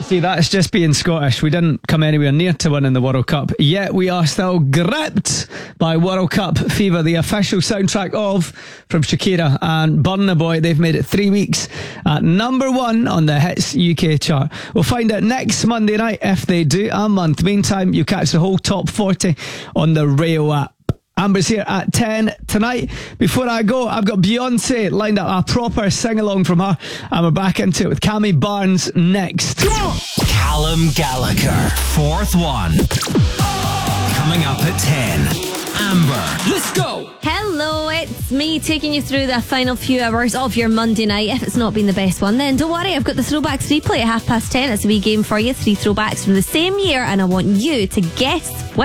See, that's just being Scottish. We didn't come anywhere near to winning the World Cup, yet we are still gripped by World Cup fever, the official soundtrack of from Shakira and Burna Boy. They've made it 3 weeks at number 1 on the Hits UK chart. We'll find out next Monday night if they do a month. Meantime, you catch the whole top 40 on the Rail app. Amber's here at 10 tonight. Before I go, I've got Beyonce lined up, a proper sing-along from her, and we're back into it with Cammy Barnes next. Callum Gallagher, fourth one. Coming up at 10. Amber, let's go. Hello, it's me taking you through the final few hours of your Monday night. If it's not been the best one, then don't worry, I've got the Throwbacks replay at 10:30. It's a wee game for you, 3 throwbacks from the same year, and I want you to guess which